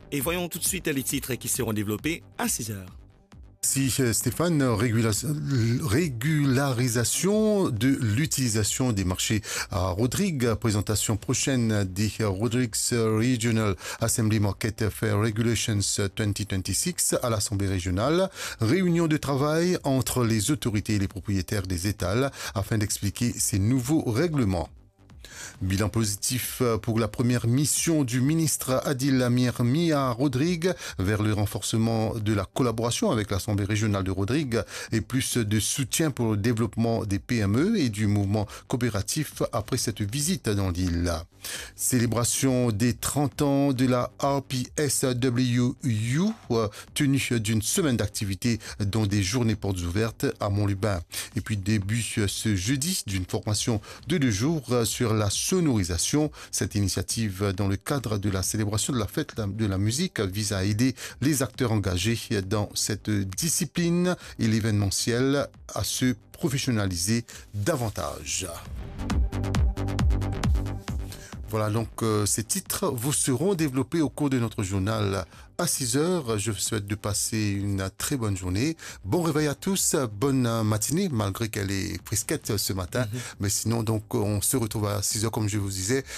Et voyons tout de suite les titres qui seront développés à 6 heures. Si Stéphane, régularisation de l'utilisation des marchés à Rodrigue, présentation prochaine des Rodrigues Regional Assembly Market Fair Regulations 2026 à l'Assemblée régionale, réunion de travail entre les autorités et les propriétaires des étals afin d'expliquer ces nouveaux règlements. Bilan positif pour la première mission du ministre Adil Amir Mia Rodrigue vers le renforcement de la collaboration avec l'Assemblée régionale de Rodrigue et plus de soutien pour le développement des PME et du mouvement coopératif après cette visite dans l'île. Célébration des 30 ans de la RPSWU, tenue d'une semaine d'activité dont des journées portes ouvertes à Montlubain. Et puis début ce jeudi d'une formation de 2 jours sur la sonorisation. Cette initiative dans le cadre de la célébration de la fête de la musique vise à aider les acteurs engagés dans cette discipline et l'événementiel à se professionnaliser davantage. Voilà, donc ces titres vous seront développés au cours de notre journal à 6 heures. Je vous souhaite de passer une très bonne journée. Bon réveil à tous, bonne matinée, malgré qu'elle est frisquette ce matin. Mais sinon, donc, on se retrouve à 6 heures, comme je vous disais.